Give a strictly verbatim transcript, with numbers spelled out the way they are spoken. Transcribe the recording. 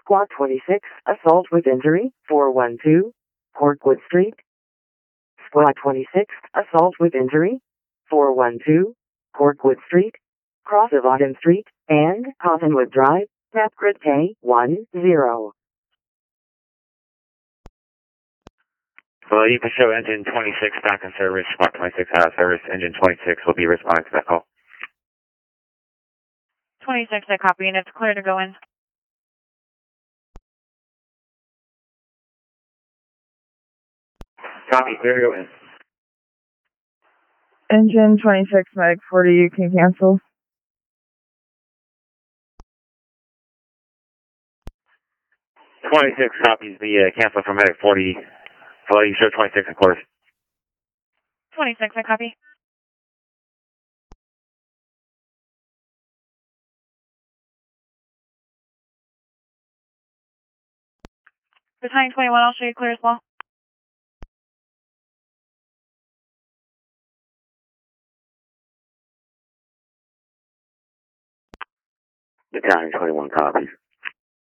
Squad twenty-six, assault with injury, four one two, Portwood Street. Squad twenty-six, assault with injury, four one two, Portwood Street, cross of Autumn Street, and Cottonwood Drive, Tapgrid K one zero. Well, you can show engine twenty-six back in service, Squad twenty-six out of service, engine twenty-six will be responding to that call. twenty-six, I copy, and it's clear to go in. Copy, clear to go in. Engine twenty-six, Medic forty, you can cancel. twenty-six copies the uh, cancel for Medic forty. Hello, you show twenty-six, of course. twenty-six, I copy. Battalion twenty-one, I'll show you clear as well. Battalion twenty-one copies.